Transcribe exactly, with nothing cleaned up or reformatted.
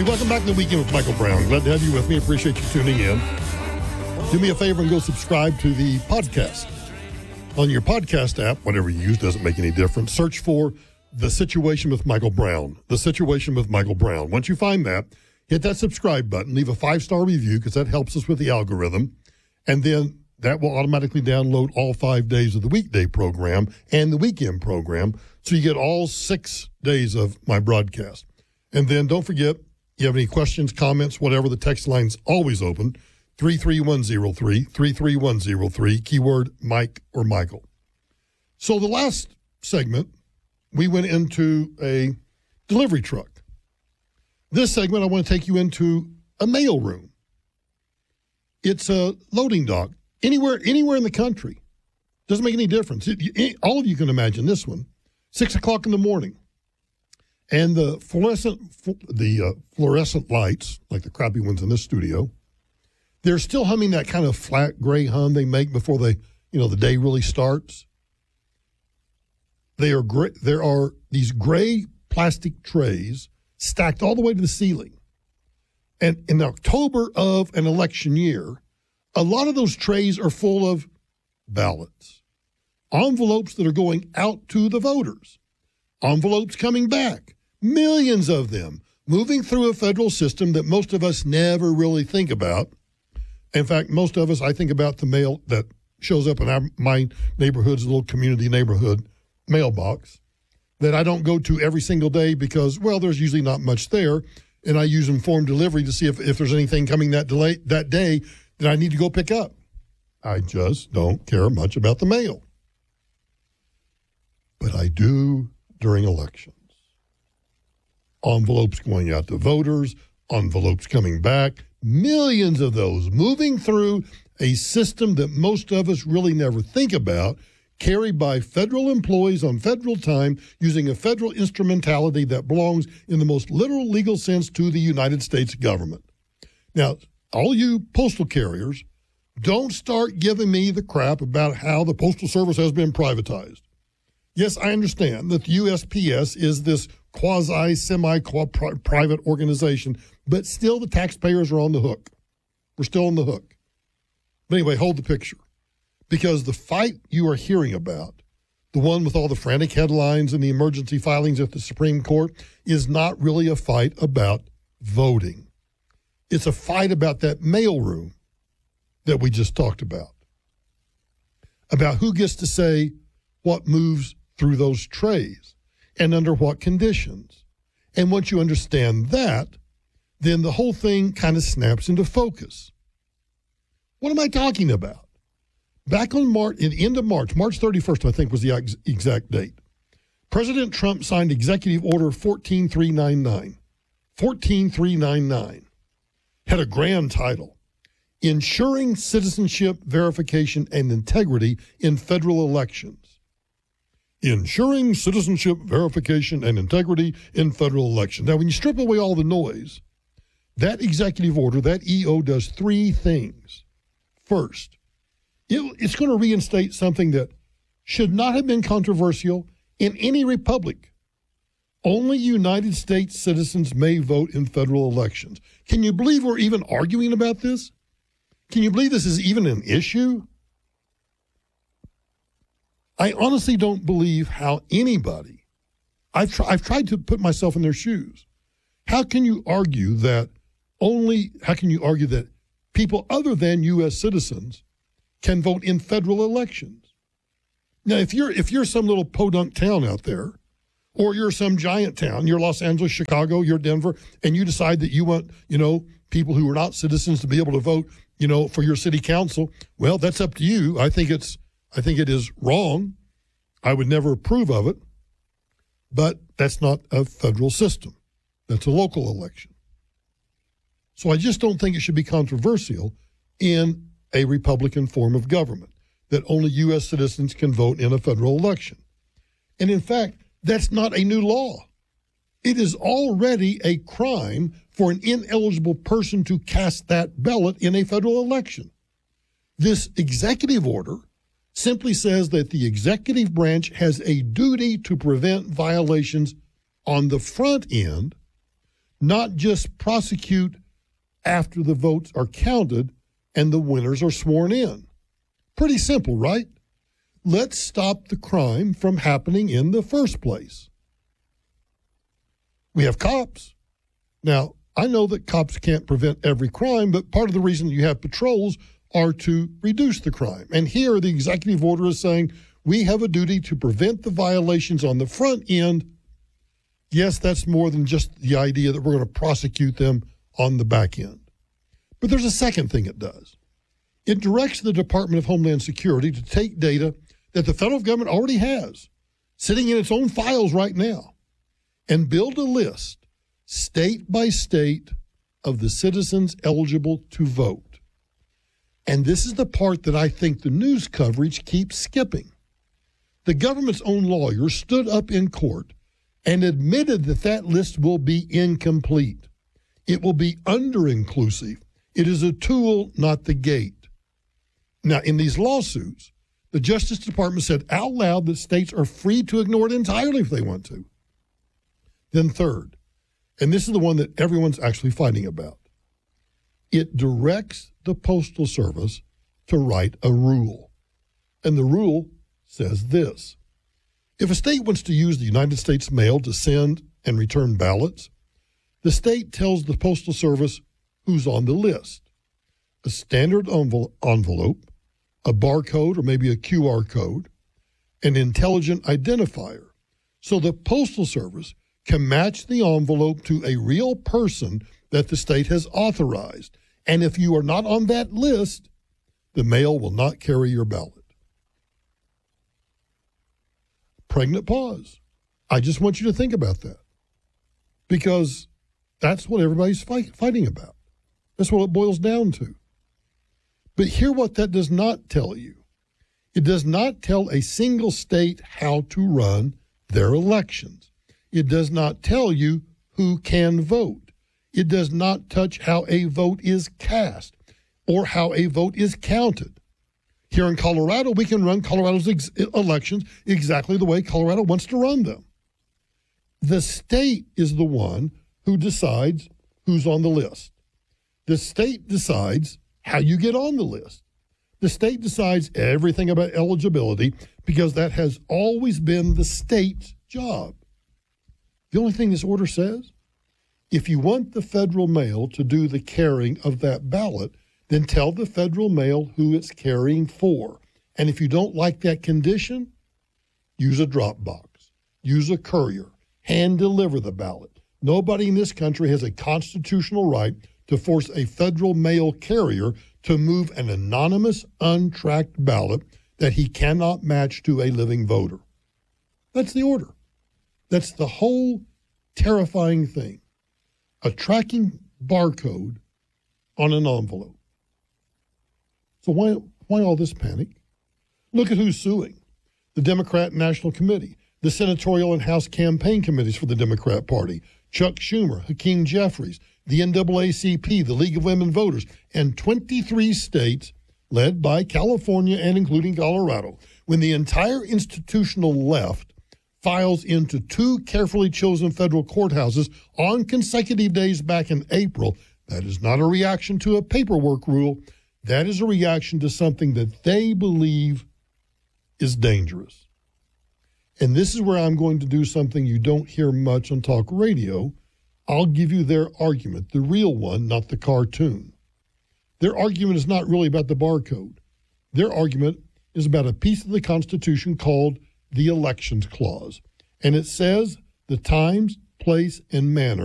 Hey, welcome back to the Weekend with Michael Brown. Glad to have you with me. Appreciate you tuning in. Do me a favor and go subscribe to the podcast. On your podcast app, whatever you use, doesn't make any difference. Search for The Situation with Michael Brown. The Situation with Michael Brown. Once you find that, hit that subscribe button. Leave a five-star review because that helps us with the algorithm. And then that will automatically download all five days of the weekday program and the weekend program. So you get all six days of my broadcast. And then don't forget, you have any questions, comments, whatever, the text line's always open. three three one zero three, three three one zero three, keyword Mike or Michael. So the last segment, we went into a delivery truck. This segment, I want to take you into a mail room. It's a loading dock. Anywhere anywhere in the country. Doesn't make any difference. It, you, all of you can imagine this one. Six o'clock in the morning. And the fluorescent, the uh, fluorescent lights, like the crappy ones in this studio, they're still humming that kind of flat gray hum they make before they, you know, the day really starts. They are gray, there are these gray plastic trays stacked all the way to the ceiling. And in October of an election year, a lot of those trays are full of ballots, envelopes that are going out to the voters, envelopes coming back, millions of them moving through a federal system that most of us never really think about. In fact, most of us, I think about the mail that shows up in our, my neighborhood's little community neighborhood mailbox that I don't go to every single day because, well, there's usually not much there, and I use informed delivery to see if, if there's anything coming that delay, that day that I need to go pick up. I just don't care much about the mail. But I do during elections. Envelopes going out to voters, envelopes coming back, millions of those moving through a system that most of us really never think about, carried by federal employees on federal time using a federal instrumentality that belongs in the most literal legal sense to the United States government. Now, all you postal carriers, don't start giving me the crap about how the Postal Service has been privatized. Yes, I understand that the U S P S is this quasi, semi-private organization, but still the taxpayers are on the hook. We're still on the hook. But anyway, hold the picture. Because the fight you are hearing about, the one with all the frantic headlines and the emergency filings at the Supreme Court, is not really a fight about voting. It's a fight about that mailroom that we just talked about. About who gets to say what moves through those trays and under what conditions. And once you understand that, then the whole thing kind of snaps into focus. What am I talking about? Back on March, in the end of March, March thirty-first, I think was the ex- exact date, President Trump signed Executive Order fourteen three ninety-nine. fourteen three ninety-nine had a grand title, Ensuring Citizenship, Verification, and Integrity in Federal Elections. Ensuring Citizenship, Verification, and Integrity in Federal Elections. Now, when you strip away all the noise, that executive order, that E O, does three things. First, it, it's going to reinstate something that should not have been controversial in any republic. Only United States citizens may vote in federal elections. Can you believe we're even arguing about this? Can you believe this is even an issue? I honestly don't believe how anybody, I've, tr- I've tried to put myself in their shoes. How can you argue that only, how can you argue that people other than U S citizens can vote in federal elections? Now, if you're, if you're some little podunk town out there, or you're some giant town, you're Los Angeles, Chicago, you're Denver, and you decide that you want, you know, people who are not citizens to be able to vote, you know, for your city council, well, that's up to you. I think it's, I think it is wrong. I would never approve of it, but that's not a federal system. That's a local election. So I just don't think it should be controversial in a Republican form of government, that only U S citizens can vote in a federal election. And in fact, that's not a new law. It is already a crime for an ineligible person to cast that ballot in a federal election. This executive order simply says that the executive branch has a duty to prevent violations on the front end, not just prosecute after the votes are counted and the winners are sworn in. Pretty simple, right? Let's stop the crime from happening in the first place. We have cops. Now, I know that cops can't prevent every crime, but part of the reason you have patrols are to reduce the crime. And here the executive order is saying we have a duty to prevent the violations on the front end. Yes, that's more than just the idea that we're going to prosecute them on the back end. But there's a second thing it does. It directs the Department of Homeland Security to take data that the federal government already has, sitting in its own files right now, and build a list, state by state, of the citizens eligible to vote. And this is the part that I think the news coverage keeps skipping. The government's own lawyer stood up in court and admitted that that list will be incomplete. It will be under-inclusive. It is a tool, not the gate. Now, in these lawsuits, the Justice Department said out loud that states are free to ignore it entirely if they want to. Then third, and this is the one that everyone's actually fighting about, it directs the Postal Service to write a rule. And the rule says this: if a state wants to use the United States mail to send and return ballots, the state tells the Postal Service who's on the list. A standard envelope, a barcode or maybe a Q R code, an intelligent identifier. So the Postal Service can match the envelope to a real person that the state has authorized. And if you are not on that list, the mail will not carry your ballot. Pregnant pause. I just want you to think about that, because that's what everybody's fight, fighting about. That's what it boils down to. But hear what that does not tell you. It does not tell a single state how to run their elections. It does not tell you who can vote. It does not touch how a vote is cast or how a vote is counted. Here in Colorado, we can run Colorado's ex- elections exactly the way Colorado wants to run them. The state is the one who decides who's on the list. The state decides how you get on the list. The state decides everything about eligibility because that has always been the state's job. The only thing this order says, if you want the federal mail to do the carrying of that ballot, then tell the federal mail who it's carrying for. And if you don't like that condition, use a drop box, use a courier, hand deliver the ballot. Nobody in this country has a constitutional right to force a federal mail carrier to move an anonymous, untracked ballot that he cannot match to a living voter. That's the order. That's the whole terrifying thing. A tracking barcode on an envelope. So why, why all this panic? Look at who's suing. The Democrat National Committee, the senatorial and House campaign committees for the Democrat Party, Chuck Schumer, Hakeem Jeffries, the N double A C P, the League of Women Voters, and twenty-three states led by California and including Colorado. When the entire institutional left files into two carefully chosen federal courthouses on consecutive days back in April, that is not a reaction to a paperwork rule. That is a reaction to something that they believe is dangerous. And this is where I'm going to do something you don't hear much on talk radio. I'll give you their argument, the real one, not the cartoon. Their argument is not really about the barcode. Their argument is about a piece of the Constitution called the Elections Clause. And it says the times, place, and manner